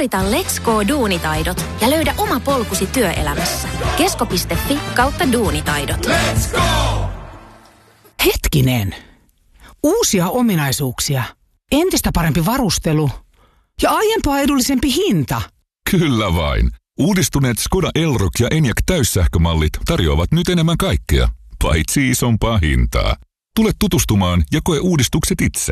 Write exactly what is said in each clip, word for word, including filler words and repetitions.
Suorita Let's Go Duunitaidot ja löydä oma polkusi työelämässä. Kesko piste fi kautta duunitaidot. Let's go! Hetkinen. Uusia ominaisuuksia, entistä parempi varustelu ja aiempaa edullisempi hinta. Kyllä vain. Uudistuneet Skoda Elroq ja Enyaq täyssähkömallit tarjoavat nyt enemmän kaikkea, paitsi isompaa hintaa. Tule tutustumaan ja koe uudistukset itse.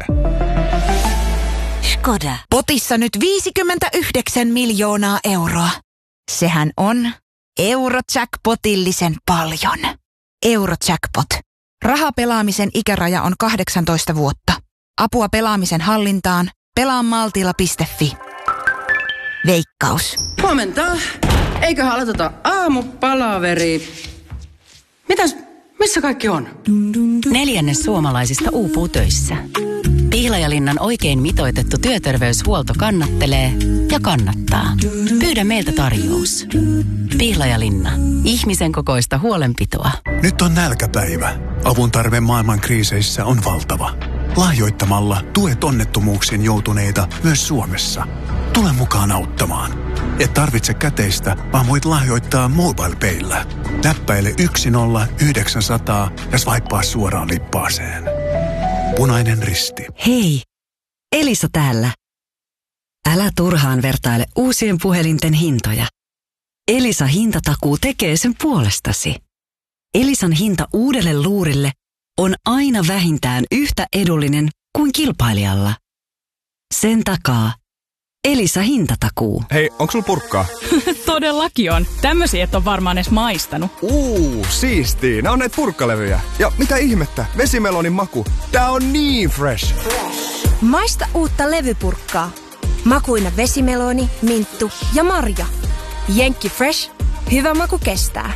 Skoda. Potissa nyt viisikymmentäyhdeksän miljoonaa euroa. Sehän on Eurojackpotillisen paljon. Eurojackpot. Rahapelaamisen ikäraja on kahdeksantoista vuotta. Apua pelaamisen hallintaan. pelaa maltilla piste fi. Veikkaus. Huomenta. Eiköhän aloiteta aamupalaveri. Mitäs, missä kaikki on? Neljännes suomalaisista uupuu töissä. Pihlajalinnan oikein mitoitettu työterveyshuolto kannattelee ja kannattaa. Pyydä meiltä tarjous. Pihlajalinna. Ihmisen kokoista huolenpitoa. Nyt on nälkäpäivä. Avun tarve maailman kriiseissä on valtava. Lahjoittamalla tuet onnettomuuksiin joutuneita myös Suomessa. Tule mukaan auttamaan. Et tarvitse käteistä, vaan voit lahjoittaa MobilePayllä. Näppäile yksi nolla yhdeksän nolla nolla ja swipea suoraan lippaaseen. Punainen Risti. Hei, Elisa täällä. Älä turhaan vertaile uusien puhelinten hintoja. Elisa hintatakuu tekee sen puolestasi. Elisan hinta uudelle luurille on aina vähintään yhtä edullinen kuin kilpailijalla. Sen takaa Elisa hintatakuu. Hei, onko sulla purkkaa? Todellakin on. Tämmösiä et on varmaan edes maistanut. Uuu, siistii. Nää on näitä purkkalevyjä. Ja mitä ihmettä, vesimelonin maku. Tää on niin fresh. Maista uutta levypurkkaa. Makuina vesimeloni, minttu ja marja. Jenkki Fresh. Hyvä maku kestää.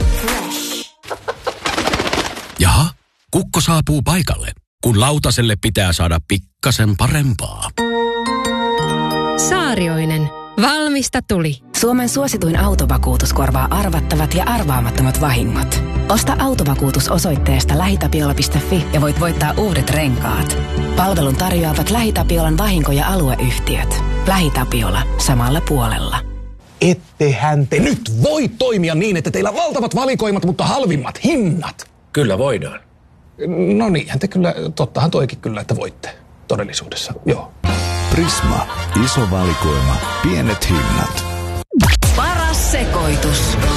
Jaha, kukko saapuu paikalle, kun lautaselle pitää saada pikkasen parempaa. Saarioinen. Valmista tuli. Suomen suosituin autovakuutus korvaa arvattavat ja arvaamattomat vahingot. Osta autovakuutus osoitteesta lähitapiola piste fi ja voit voittaa uudet renkaat. Palvelun tarjoavat LähiTapiolan vahinko- ja alueyhtiöt. LähiTapiola. Samalla puolella. Ettehän te nyt voi toimia niin, että teillä on valtavat valikoimat, mutta halvimmat hinnat. Kyllä voidaan. No niinhän te kyllä, tottahan toikin kyllä, että voitte todellisuudessa, joo. Prisma. Iso valikoima. Pienet hinnat. Paras sekoitus.